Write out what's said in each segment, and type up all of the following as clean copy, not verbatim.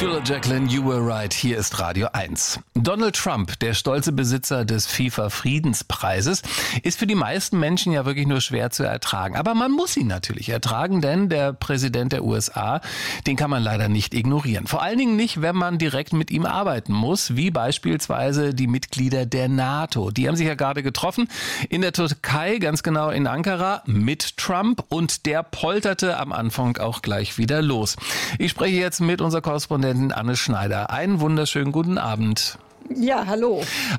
Julia Jacqueline, you were right. Hier ist Radio 1. Donald Trump, der stolze Besitzer des FIFA-Friedenspreises, ist für die meisten Menschen ja wirklich nur schwer zu ertragen. Aber man muss ihn natürlich ertragen, denn der Präsident der USA, den kann man leider nicht ignorieren. Vor allen Dingen nicht, wenn man direkt mit ihm arbeiten muss, wie beispielsweise die Mitglieder der NATO. Die haben sich ja gerade getroffen in der Türkei, ganz genau in Ankara, mit Trump, und der polterte am Anfang auch gleich wieder los. Ich spreche jetzt mit unserer Korrespondentin Anne Schneider. Einen wunderschönen guten Abend. Ja, hallo.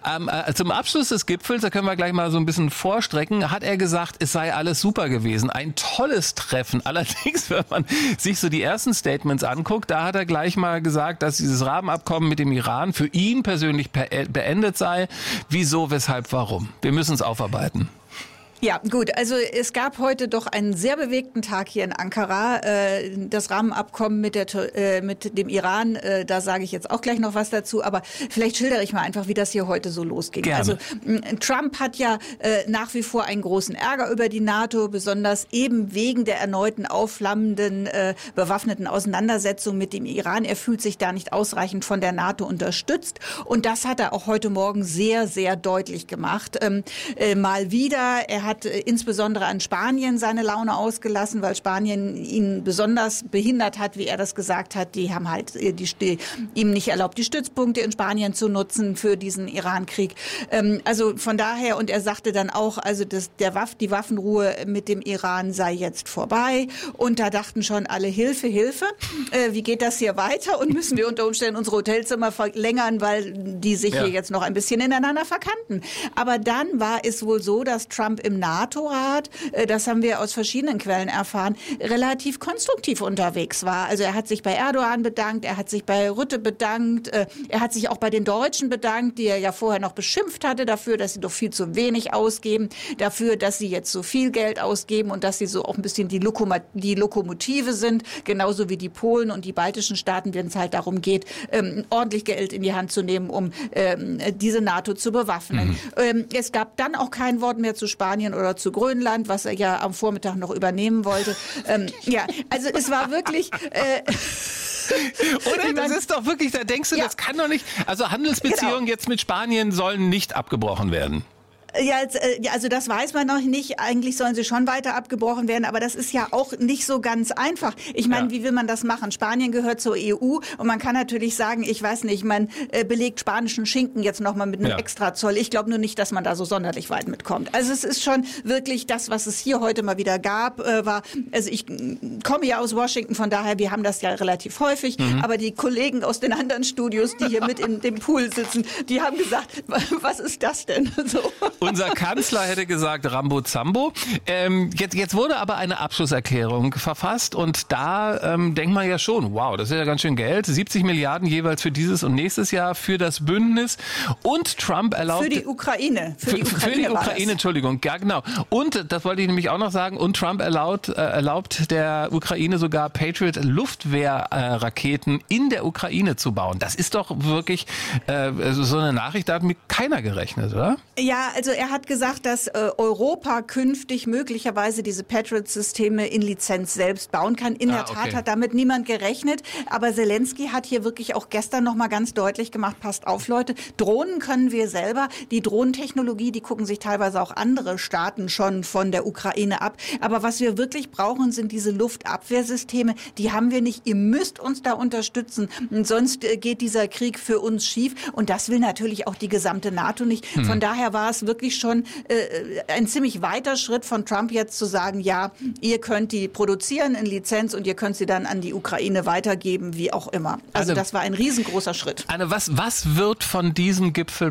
Zum Abschluss des Gipfels, da können wir gleich mal so ein bisschen vorstrecken, hat er gesagt, es sei alles super gewesen. Ein tolles Treffen. Allerdings, wenn man sich so die ersten Statements anguckt, da hat er gleich mal gesagt, dass dieses Rahmenabkommen mit dem Iran für ihn persönlich beendet sei. Wieso, weshalb, warum? Wir müssen es aufarbeiten. Ja, gut. Also es gab heute doch einen sehr bewegten Tag hier in Ankara. Das Rahmenabkommen mit dem Iran, da sage ich jetzt auch gleich noch was dazu. Aber vielleicht schildere ich mal einfach, wie das hier heute so losging. Gerne. Also Trump hat ja nach wie vor einen großen Ärger über die NATO, besonders eben wegen der erneuten aufflammenden bewaffneten Auseinandersetzung mit dem Iran. Er fühlt sich da nicht ausreichend von der NATO unterstützt. Und das hat er auch heute Morgen sehr, sehr deutlich gemacht. Mal wieder. Er hat insbesondere an Spanien seine Laune ausgelassen, weil Spanien ihn besonders behindert hat, wie er das gesagt hat. Die haben halt ihm nicht erlaubt, die Stützpunkte in Spanien zu nutzen für diesen Iran-Krieg. Also von daher, und er sagte dann auch, also die Waffenruhe mit dem Iran sei jetzt vorbei. Und da dachten schon alle, Hilfe, Hilfe. Wie geht das hier weiter? Und müssen wir unter Umständen unsere Hotelzimmer verlängern, weil die sich hier jetzt noch ein bisschen ineinander verkannten. Aber dann war es wohl so, dass Trump im NATO-Rat, das haben wir aus verschiedenen Quellen erfahren, relativ konstruktiv unterwegs war. Also er hat sich bei Erdogan bedankt, er hat sich bei Rutte bedankt, er hat sich auch bei den Deutschen bedankt, die er ja vorher noch beschimpft hatte dafür, dass sie doch viel zu wenig ausgeben, dafür, dass sie jetzt so viel Geld ausgeben und dass sie so auch ein bisschen die Lokomotive sind, genauso wie die Polen und die baltischen Staaten, wenn es halt darum geht, ordentlich Geld in die Hand zu nehmen, um diese NATO zu bewaffnen. Es gab dann auch kein Wort mehr zu Spanien oder zu Grönland, was er ja am Vormittag noch übernehmen wollte. Ja, also es war wirklich... Oder? Das ist doch wirklich, da denkst du, das kann doch nicht... Also Handelsbeziehungen jetzt mit Spanien sollen nicht abgebrochen werden. Ja, also das weiß man noch nicht. Eigentlich sollen sie schon weiter abgebrochen werden, aber das ist ja auch nicht so ganz einfach. Ich meine, wie will man das machen? Spanien gehört zur EU und man kann natürlich sagen, ich weiß nicht, man belegt spanischen Schinken jetzt nochmal mit einem Extrazoll. Ich glaube nur nicht, dass man da so sonderlich weit mitkommt. Also es ist schon wirklich das, was es hier heute mal wieder gab, war, also ich komme ja aus Washington, von daher, wir haben das ja relativ häufig, aber die Kollegen aus den anderen Studios, die hier mit in dem Pool sitzen, die haben gesagt, was ist das denn? So. Unser Kanzler hätte gesagt Rambo Zambo. Jetzt wurde aber eine Abschlusserklärung verfasst und da denkt man ja schon, wow, das ist ja ganz schön Geld. 70 Milliarden jeweils für dieses und nächstes Jahr für das Bündnis. Und Trump erlaubt... Für die Ukraine. Für die Ukraine, Entschuldigung. Ja, genau. Und, das wollte ich nämlich auch noch sagen, und Trump erlaubt der Ukraine sogar Patriot-Luftwehrraketen in der Ukraine zu bauen. Das ist doch wirklich so eine Nachricht, da hat mit keiner gerechnet, oder? Ja, also er hat gesagt, dass Europa künftig möglicherweise diese Patriot-Systeme in Lizenz selbst bauen kann. In der Tat hat damit niemand gerechnet. Aber Zelensky hat hier wirklich auch gestern noch mal ganz deutlich gemacht, passt auf, Leute, Drohnen können wir selber. Die Drohnentechnologie, die gucken sich teilweise auch andere Staaten schon von der Ukraine ab. Aber was wir wirklich brauchen, sind diese Luftabwehrsysteme. Die haben wir nicht. Ihr müsst uns da unterstützen. Und sonst geht dieser Krieg für uns schief. Und das will natürlich auch die gesamte NATO nicht. Von daher war es wirklich schon ein ziemlich weiter Schritt von Trump jetzt zu sagen, ja, ihr könnt die produzieren in Lizenz und ihr könnt sie dann an die Ukraine weitergeben, wie auch immer. Also das war ein riesengroßer Schritt. Anne, was wird von diesem Gipfel